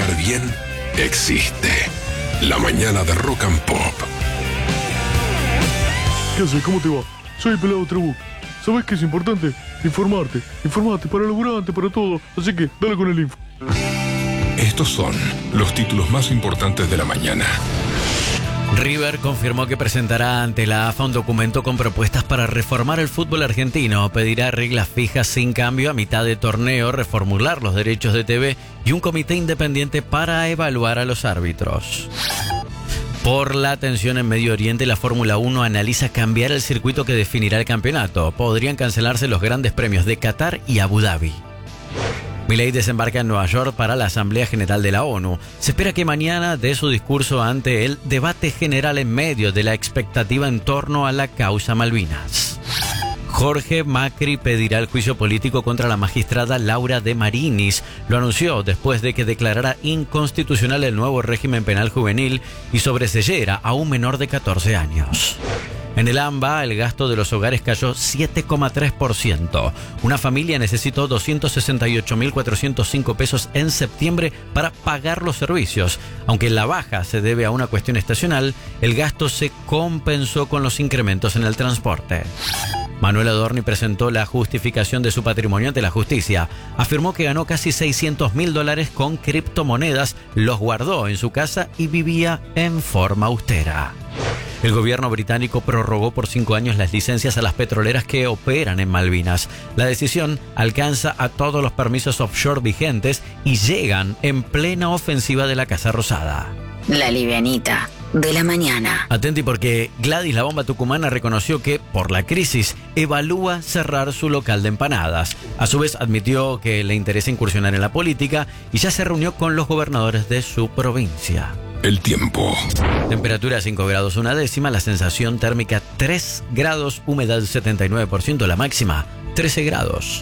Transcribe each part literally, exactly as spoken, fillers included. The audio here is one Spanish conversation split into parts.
estar bien existe. La mañana de Rock and Pop. ¿Qué haces? ¿Cómo te va? Soy el Pelado Trebuch. ¿Sabés qué es importante? Informarte. Informarte para el laburante, para todo. Así que dale con el info. Estos son los títulos más importantes de la mañana. River confirmó que presentará ante la A F A un documento con propuestas para reformar el fútbol argentino. Pedirá reglas fijas sin cambio a mitad de torneo, reformular los derechos de T V y un comité independiente para evaluar a los árbitros. Por la tensión en Medio Oriente, la Fórmula uno analiza cambiar el circuito que definirá el campeonato. Podrían cancelarse los grandes premios de Qatar y Abu Dhabi. Milei desembarca en Nueva York para la Asamblea General de la ONU. Se espera que mañana dé su discurso ante el debate general en medio de la expectativa en torno a la causa Malvinas. Jorge Macri pedirá el juicio político contra la magistrada Laura de Marinis. Lo anunció después de que declarara inconstitucional el nuevo régimen penal juvenil y sobreseyera a un menor de catorce años. En el AMBA, el gasto de los hogares cayó siete coma tres por ciento. Una familia necesitó doscientos sesenta y ocho mil cuatrocientos cinco pesos en septiembre para pagar los servicios. Aunque la baja se debe a una cuestión estacional, el gasto se compensó con los incrementos en el transporte. Manuel Adorni presentó la justificación de su patrimonio ante la justicia. Afirmó que ganó casi seiscientos mil dólares con criptomonedas, los guardó en su casa y vivía en forma austera. El gobierno británico prorrogó por cinco años las licencias a las petroleras que operan en Malvinas. La decisión alcanza a todos los permisos offshore vigentes y llegan en plena ofensiva de la Casa Rosada. La livianita de la mañana. Atenti porque Gladys la bomba tucumana reconoció que, por la crisis, evalúa cerrar su local de empanadas. A su vez admitió que le interesa incursionar en la política y ya se reunió con los gobernadores de su provincia. El tiempo. Temperatura cinco grados una décima, la sensación térmica tres grados, humedad setenta y nueve por ciento, la máxima trece grados.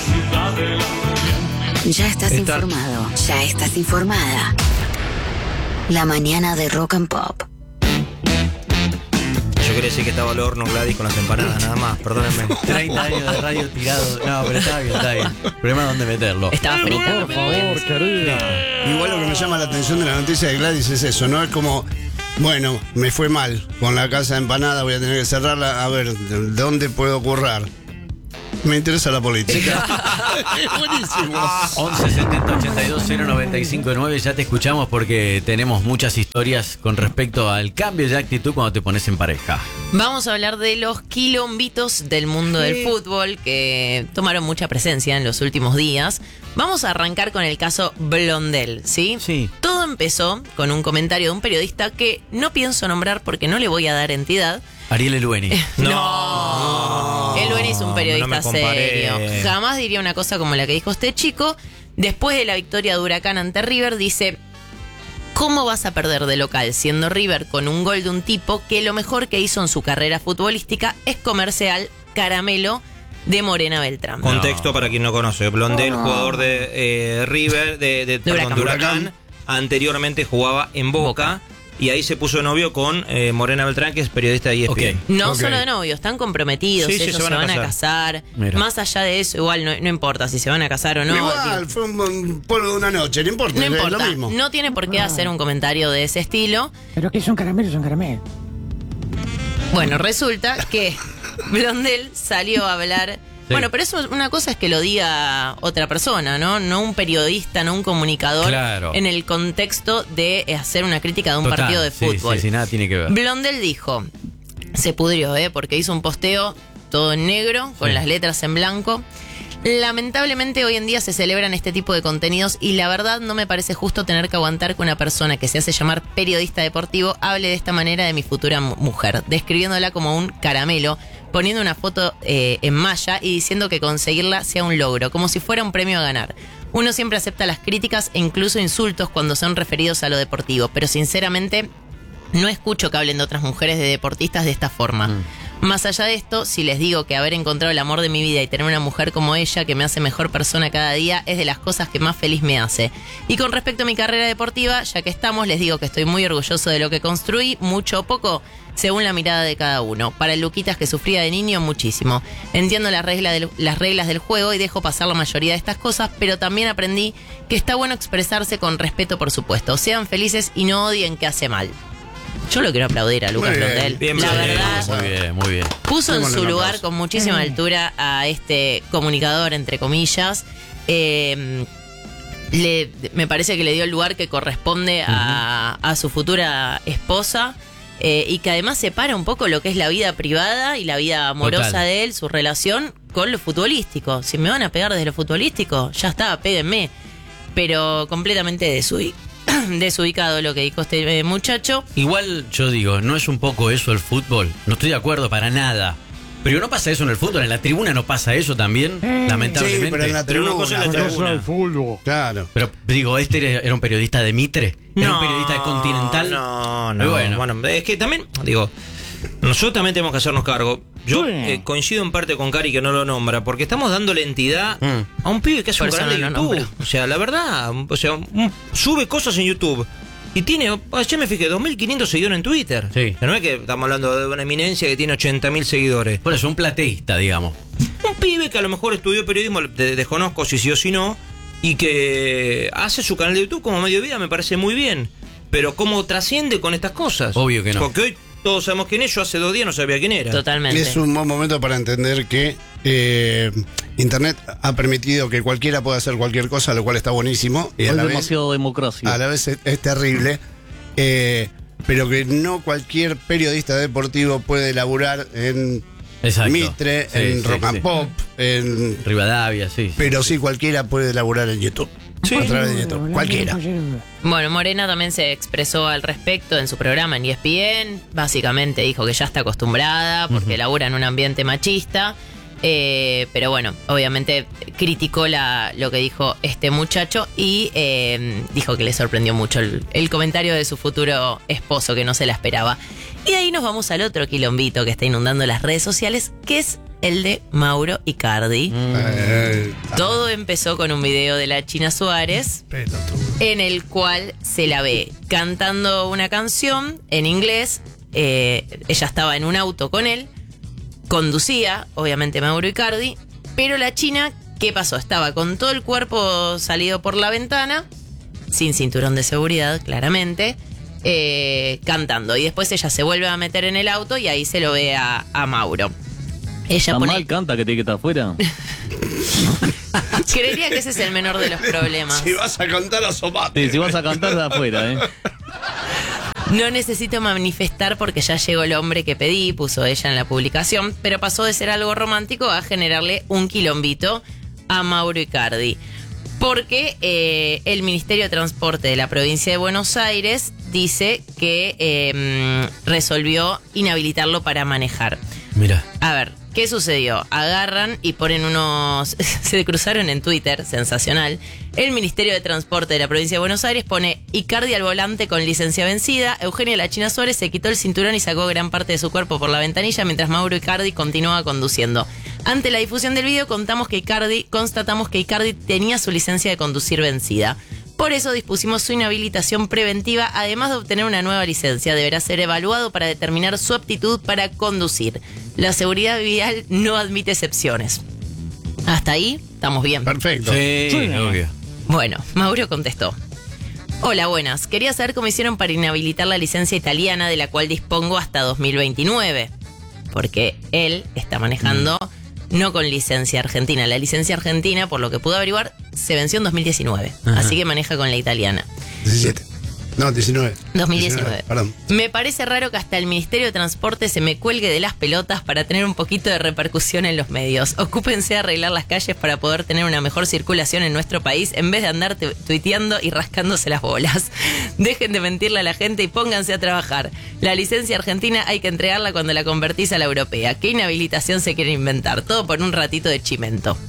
Ya estás Está... informado, ya estás informada. La mañana de Rock and Pop. Yo quería decir que estaba al horno Gladys con las empanadas, nada más, perdónenme. treinta años de radio tirado. No, pero está bien, está bien. El problema es dónde meterlo. Estaba frita. Por favor, querida. Igual lo que me llama la atención de la noticia de Gladys es eso, ¿no? Es como, bueno, me fue mal con la casa de empanada, voy a tener que cerrarla. A ver, ¿de dónde puedo currar? Me interesa la política. Buenísimo. once setenta ochenta y dos cero noventa y cinco nueve, ya te escuchamos porque tenemos muchas historias con respecto al cambio de actitud cuando te pones en pareja. Vamos a hablar de los quilombitos del mundo del fútbol que tomaron mucha presencia en los últimos días. Vamos a arrancar con el caso Blondel, ¿sí? Sí. Todo empezó con un comentario de un periodista que no pienso nombrar porque no le voy a dar entidad. Ariel Elueni. No. Elueni es un periodista no me comparé. serio. Jamás diría una cosa como la que dijo este chico. Después de la victoria de Huracán ante River, dice: ¿cómo vas a perder de local siendo River con un gol de un tipo que lo mejor que hizo en su carrera futbolística es comerse al caramelo de Morena Beltrán? Contexto para quien no conoce. Blondel, jugador de eh, River, de, de, perdón, Huracán. de Huracán, anteriormente jugaba en Boca. Boca. Y ahí se puso novio con eh, Morena Beltrán, que es periodista de E S P N. Ok. No Ok. solo de novio, están comprometidos, Sí, sí, ellos se se van van, a a casar. casar. Mira. Más allá de eso, igual no, no importa si se van a casar o no. Igual, digo, fue un, un polvo de una noche, no importa, no es importa, lo mismo. no tiene por qué hacer un comentario de ese estilo. Pero que son caramelos, son caramelos. Bueno, resulta que Blondel salió a hablar. Sí. Bueno, pero eso, una cosa es que lo diga otra persona, ¿no? No un periodista, no un comunicador. Claro. En el contexto de hacer una crítica de un Total, partido de sí, fútbol. Sí, sí, nada tiene que ver. Blondel dijo, se pudrió, ¿eh? Porque hizo un posteo todo en negro, con Sí. las letras en blanco. Lamentablemente hoy en día se celebran este tipo de contenidos y la verdad no me parece justo tener que aguantar que una persona que se hace llamar periodista deportivo hable de esta manera de mi futura mu- mujer, describiéndola como un caramelo, poniendo una foto eh, en malla y diciendo que conseguirla sea un logro, como si fuera un premio a ganar. Uno siempre acepta las críticas e incluso insultos cuando son referidos a lo deportivo, pero sinceramente no escucho que hablen de otras mujeres de deportistas de esta forma. Mm. Más allá de esto, si les digo que haber encontrado el amor de mi vida y tener una mujer como ella que me hace mejor persona cada día es de las cosas que más feliz me hace. Y con respecto a mi carrera deportiva, ya que estamos, les digo que estoy muy orgulloso de lo que construí, mucho o poco, según la mirada de cada uno. Para el Luquitas que sufría de niño, muchísimo. Entiendo las reglas del, las reglas del juego y dejo pasar la mayoría de estas cosas, pero también aprendí que está bueno expresarse con respeto, por supuesto. Sean felices y no odien que hace mal. Yo lo quiero aplaudir a Lucas Muy bien, Blondel. bien, la bien, verdad, Muy bien, muy bien. puso en Démosle su un lugar aplauso. con muchísima altura a este comunicador, entre comillas. Eh, le, me parece que le dio el lugar que corresponde a, a su futura esposa. Eh, y que además separa un poco lo que es la vida privada y la vida amorosa Total. de él, su relación con lo futbolístico. Si me van a pegar desde lo futbolístico, ya está, péguenme. Pero completamente desubi- desubicado lo que dijo este eh, muchacho. Igual yo digo, ¿no es un poco eso el fútbol? No estoy de acuerdo para nada. Pero no pasa eso en el fútbol, en la tribuna no pasa eso también, lamentablemente. Sí, pero en la Pero una tribuna. cosa es la Eso tribuna. es fútbol. Claro. Pero digo, ¿este era era un periodista de Mitre? ¿Era un periodista de Continental? No, Y no. bueno. Bueno. es que también, digo, nosotros también tenemos que hacernos cargo. Yo Sí. eh, coincido en parte con Cari que no lo nombra, porque estamos dándole entidad Mm. a un pibe que hace Por un eso canal no de lo YouTube. nombro. O sea, la verdad, o sea, un- sube cosas en YouTube. Y tiene, ayer me fijé, dos mil quinientos seguidores en Twitter. Sí. No es que estamos hablando de una eminencia que tiene ochenta mil seguidores. Por eso, un plateísta, digamos. Un pibe que a lo mejor estudió periodismo, de- desconozco si sí o si no, y que hace su canal de YouTube como medio vida, me parece muy bien. Pero ¿cómo trasciende con estas cosas? Obvio que no. Porque hoy todos sabemos quién es, yo hace dos días no sabía quién era. Totalmente. Es un buen momento para entender que eh, Internet ha permitido que cualquiera pueda hacer cualquier cosa, lo cual está buenísimo. Y a Hay la vez, demasiado democracia. a la vez es, es terrible. eh, pero que no cualquier periodista deportivo puede laburar en Exacto. Mitre, Sí, en sí, Rock and sí. Pop, en, Rivadavia, sí. pero sí cualquiera puede laburar en YouTube. A través de YouTube. Cualquiera. Bueno, Morena también se expresó al respecto en su programa en E S P N. Básicamente dijo que ya está acostumbrada porque labura en un ambiente machista. Eh, pero bueno, obviamente criticó la, lo que dijo este muchacho y eh, dijo que le sorprendió mucho el, el comentario de su futuro esposo, que no se la esperaba. Y de ahí nos vamos al otro quilombito que está inundando las redes sociales, que es el de Mauro Icardi. Eh, Todo empezó con un video de la China Suárez, pelotudo. en el cual se la ve cantando una canción en inglés. Eh, ella estaba en un auto con él, conducía, obviamente, Mauro Icardi, pero la China, ¿qué pasó? Estaba con todo el cuerpo salido por la ventana, sin cinturón de seguridad, claramente, eh, cantando. Y después ella se vuelve a meter en el auto y ahí se lo ve a, a Mauro. Ella Tan pone... mal canta que tiene que estar afuera. Creería que ese es el menor de los problemas. Si vas a cantar, asomate. Sí, si vas a cantar de afuera, ¿eh? No necesito manifestar porque ya llegó el hombre que pedí, puso ella en la publicación, pero pasó de ser algo romántico a generarle un quilombito a Mauro Icardi. Porque eh, el Ministerio de Transporte de la provincia de Buenos Aires dice que eh, resolvió inhabilitarlo para manejar. Mira. A ver, ¿qué sucedió? Agarran y ponen unos... Se cruzaron en Twitter, sensacional. El Ministerio de Transporte de la provincia de Buenos Aires pone Icardi al volante con licencia vencida. Eugenia La China Suárez se quitó el cinturón y sacó gran parte de su cuerpo por la ventanilla mientras Mauro Icardi continuaba conduciendo. Ante la difusión del video contamos que Icardi, constatamos que Icardi tenía su licencia de conducir vencida. Por eso dispusimos su inhabilitación preventiva, además de obtener una nueva licencia. Deberá ser evaluado para determinar su aptitud para conducir. La seguridad vial no admite excepciones. Hasta ahí, estamos bien. Perfecto. Sí, obvio. Bueno, Mauro contestó. Hola, buenas. Quería saber cómo hicieron para inhabilitar la licencia italiana de la cual dispongo hasta dos mil veintinueve. Porque él está manejando no con licencia argentina. La licencia argentina, por lo que pude averiguar, se venció en dos mil diecinueve. Ajá. Así que maneja con la italiana. diecisiete. No, diecinueve. dos mil diecinueve. Perdón. Me parece raro que hasta el Ministerio de Transporte se me cuelgue de las pelotas para tener un poquito de repercusión en los medios. Ocúpense de arreglar las calles para poder tener una mejor circulación en nuestro país en vez de andar tu- tuiteando y rascándose las bolas. Dejen de mentirle a la gente y pónganse a trabajar. La licencia argentina hay que entregarla cuando la convertís a la europea. ¿Qué inhabilitación se quiere inventar? Todo por un ratito de chimento.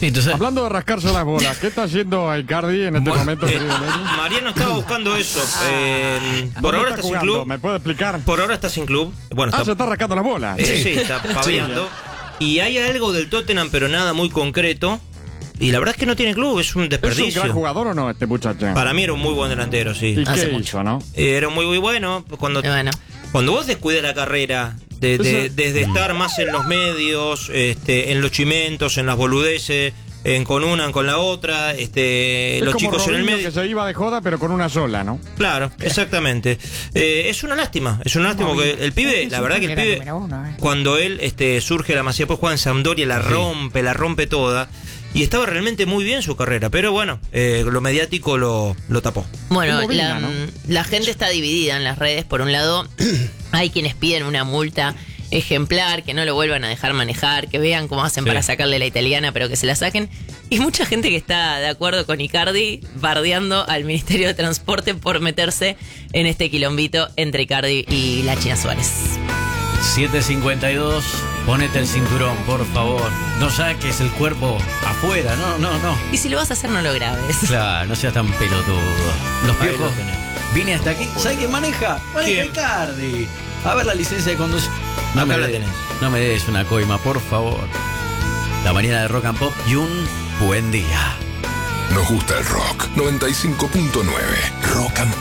Entonces, Hablando de rascarse las bolas, ¿qué está haciendo Icardi en este Bueno, momento, eh, querido Neri? Mariano estaba buscando eso. Eh, por ¿Dónde ahora está está sin jugando? club. ¿Me puede explicar? Por ahora está sin club. Bueno, Ah, está, se está rascando las bolas. eh, sí, está paviando. Y hay algo del Tottenham, pero nada muy concreto. Y la verdad es que no tiene club, es un ¿Es un desperdicio. gran jugador o no este muchacho? Para mí era un muy buen delantero, sí. ¿Y Hace qué mucho. hizo, no? Eh, Era muy, muy bueno. Cuando, Y bueno, cuando vos descuidas la carrera, de, de- Eso- desde estar más en los medios, este, en los chimentos, en las boludeces, en con una, con la otra, este, Es los como chicos en el Robinho medio. que se iba de joda, pero con una sola, ¿no? Claro, exactamente. Eh, es una lástima, es una lástima porque el pibe, la verdad que el pibe, cuando él este, surge la Masía, pues juega en Sampdoria, la rompe, la rompe toda. Y estaba realmente muy bien su carrera, pero bueno, eh, lo mediático lo, lo tapó. bueno Como Vina, la, ¿no? la gente está dividida en las redes. Por un lado, hay quienes piden una multa ejemplar, que no lo vuelvan a dejar manejar, que vean cómo hacen Sí. para sacarle la italiana, pero que se la saquen. Y mucha gente que está de acuerdo con Icardi, bardeando al Ministerio de Transporte por meterse en este quilombito entre Icardi y la China Suárez. siete cincuenta y dos, ponete el cinturón, por favor. No saques el cuerpo afuera, no, no, no. Y si lo vas a hacer, no lo grabes. Claro, no seas tan pelotudo. Los Ahí piojos. lo tenés. Vine hasta aquí. ¿Sabes quién maneja? Maneja ¿Quién? Icardi. A ver la licencia de conducción. No Acá me, la des, tenés. no me des una coima, por favor. La mañana de Rock and Pop y un buen día. Nos gusta el rock. noventa y cinco punto nueve.